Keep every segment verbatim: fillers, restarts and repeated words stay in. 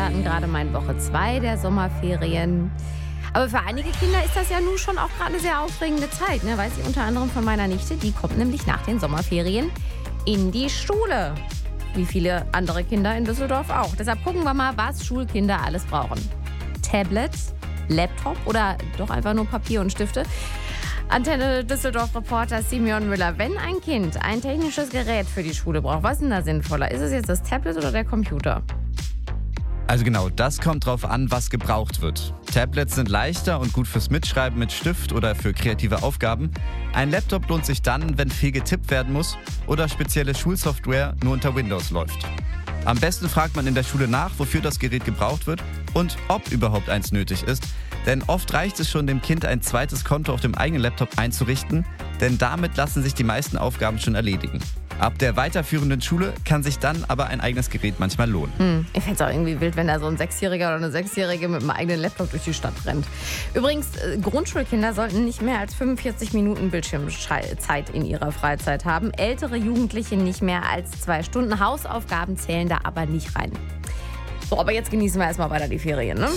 starten gerade mal in Woche zwei der Sommerferien. Aber für einige Kinder ist das ja nun schon auch gerade eine sehr aufregende Zeit. Ne? Weiß ich unter anderem von meiner Nichte. Die kommt nämlich nach den Sommerferien in die Schule. Wie viele andere Kinder in Düsseldorf auch. Deshalb gucken wir mal, was Schulkinder alles brauchen. Tablets, Laptop oder doch einfach nur Papier und Stifte. Antenne Düsseldorf-Reporter Simeon Müller. Wenn ein Kind ein technisches Gerät für die Schule braucht, was ist denn da sinnvoller? Ist es jetzt das Tablet oder der Computer? Also genau, das kommt drauf an, was gebraucht wird. Tablets sind leichter und gut fürs Mitschreiben mit Stift oder für kreative Aufgaben. Ein Laptop lohnt sich dann, wenn viel getippt werden muss oder spezielle Schulsoftware nur unter Windows läuft. Am besten fragt man in der Schule nach, wofür das Gerät gebraucht wird und ob überhaupt eins nötig ist. Denn oft reicht es schon, dem Kind ein zweites Konto auf dem eigenen Laptop einzurichten, denn damit lassen sich die meisten Aufgaben schon erledigen. Ab der weiterführenden Schule kann sich dann aber ein eigenes Gerät manchmal lohnen. Hm, ich fände es auch irgendwie wild, wenn da so ein Sechsjähriger oder eine Sechsjährige mit einem eigenen Laptop durch die Stadt rennt. Übrigens, äh, Grundschulkinder sollten nicht mehr als fünfundvierzig Minuten Bildschirmzeit in ihrer Freizeit haben. Ältere Jugendliche nicht mehr als zwei Stunden. Hausaufgaben zählen da aber nicht rein. So, aber jetzt genießen wir erstmal weiter die Ferien, ne?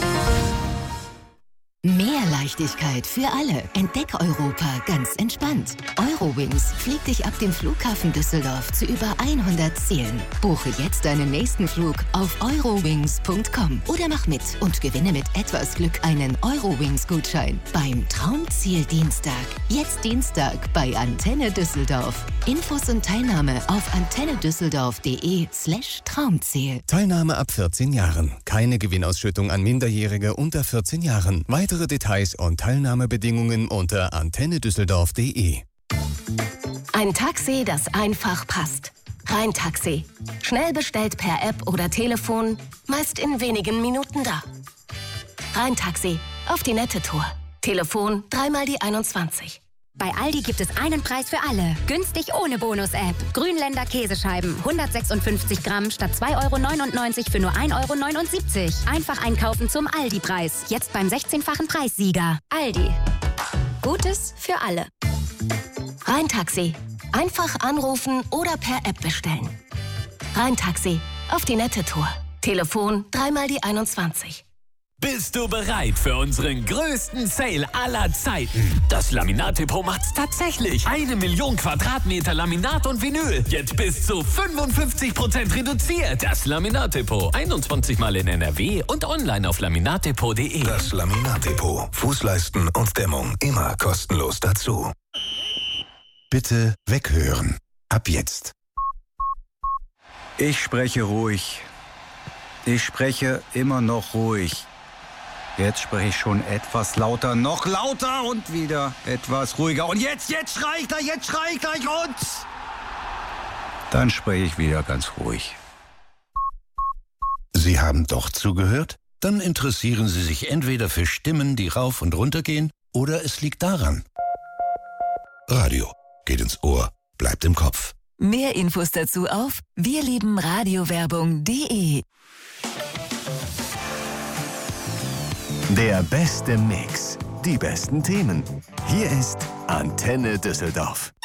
Mehr Leichtigkeit für alle. Entdeck Europa ganz entspannt. Eurowings fliegt dich ab dem Flughafen Düsseldorf zu über hundert Zielen. Buche jetzt deinen nächsten Flug auf eurowings punkt com oder mach mit und gewinne mit etwas Glück einen Eurowings-Gutschein beim Traumziel Dienstag. Jetzt Dienstag bei Antenne Düsseldorf. Infos und Teilnahme auf antennedüsseldorf.de slash Traumziel. Teilnahme ab vierzehn Jahren. Keine Gewinnausschüttung an Minderjährige unter vierzehn Jahren. Weitere Details und Teilnahmebedingungen unter antennedüsseldorf punkt de. Ein Taxi, das einfach passt. Rhein-Taxi. Schnell bestellt per App oder Telefon, meist in wenigen Minuten da. Rhein-Taxi. Auf die nette Tour. Telefon dreimal die einundzwanzig. Bei Aldi gibt es einen Preis für alle. Günstig ohne Bonus-App. Grünländer Käsescheiben. hundertsechsundfünfzig Gramm statt zwei Euro neunundneunzig für nur ein Euro neunundsiebzig. Einfach einkaufen zum Aldi-Preis. Jetzt beim sechzehnfachen Preissieger. Aldi. Gutes für alle. Rhein-Taxi. Einfach anrufen oder per App bestellen. Rhein-Taxi. Auf die nette Tour. Telefon dreimal die einundzwanzig. Bist du bereit für unseren größten Sale aller Zeiten? Das Laminat-Depot macht's tatsächlich. Eine Million Quadratmeter Laminat und Vinyl. Jetzt bis zu fünfundfünfzig Prozent reduziert. Das Laminat-Depot. einundzwanzig Mal in N R W und online auf laminatdepot punkt de. Das Laminat-Depot. Fußleisten und Dämmung immer kostenlos dazu. Bitte weghören. Ab jetzt. Ich spreche ruhig. Ich spreche immer noch ruhig. Jetzt spreche ich schon etwas lauter, noch lauter und wieder etwas ruhiger. Und jetzt, jetzt schrei ich gleich, jetzt schrei ich gleich und... Dann spreche ich wieder ganz ruhig. Sie haben doch zugehört? Dann interessieren Sie sich entweder für Stimmen, die rauf und runter gehen, oder es liegt daran. Radio geht ins Ohr, bleibt im Kopf. Mehr Infos dazu auf wirliebenradiowerbung punkt de. Der beste Mix. Die besten Themen. Hier ist Antenne Düsseldorf.